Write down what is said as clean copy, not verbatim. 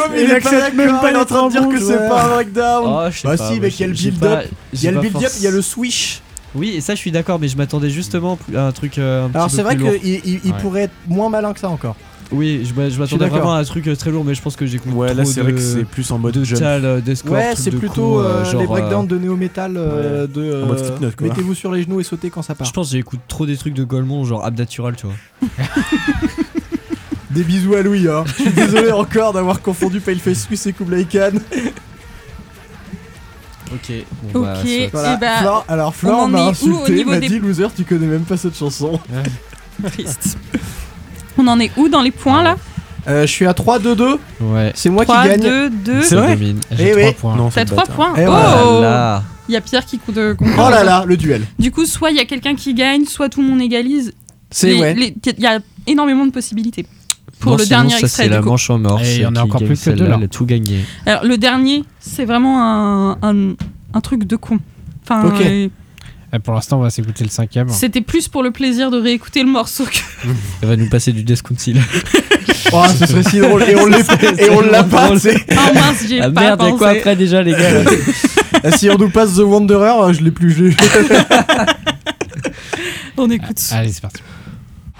mais il accepte même pas, il est en train de dire que c'est pas un breakdown. Oh, je sais Bah pas, si, mec, il y a le build-up, il y a le build-up, il y a le swish. Oui, et ça je suis d'accord, mais je m'attendais justement à un truc un petit Alors peu c'est vrai plus lourd. qu'il pourrait être moins malin que ça encore. Oui, je m'attendais d'accord. vraiment à un truc très lourd, mais je pense que j'écoute Ouais, là trop c'est vrai que c'est plus en mode de jump. tal, d'escorte, Ouais, truc c'est de plutôt con, genre, les breakdowns de néo-metal en mode Slipknot, quoi. mettez-vous sur les genoux et sautez quand ça part. Je pense que j'écoute trop des trucs de Golemont, genre Abnatural, tu vois. Des bisous à Louis, hein. Je suis désolé encore d'avoir confondu Paleface Suisse et Kublai Khan. Ok, bon, bah, Ok. soit. Voilà. Et bah, Flore, alors on Flore en m'a est où au insulté, niveau m'a des- dit loser, tu connais même pas cette chanson. triste. On en est où dans les points là? Je suis à 3-2-2, Ouais. c'est moi 3, qui gagne. 2, 2. C'est vrai Domine. J'ai Eh 3 oui. points. Non, T'as c'est 3 bâtard. points. Et Oh voilà. Là. Il y a Pierre qui compte. Oh là là, le duel. Du coup, soit il y a quelqu'un qui gagne, soit tout le monde égalise. C'est ouais. Il y a énormément de possibilités. Pour Bon, le sinon, dernier ça, extrait c'est la du coup. manche en mort. Et il y en a celle encore qui plus gagne que deux, celle-là, là. elle a tout gagné. Alors le dernier, c'est vraiment un truc de con. Enfin, Ok. Pour l'instant, on va s'écouter le 5ème. c'était plus pour le plaisir de réécouter le morceau que. Elle va nous passer du Death Council. Oh, ce serait si drôle. Et on l'a pas, tu sais. Ah mince, j'y ai Ah pas merde, y'a pensé. quoi après déjà, les gars là Si on nous passe The Wanderer, je l'ai plus. On écoute. Allez, c'est parti.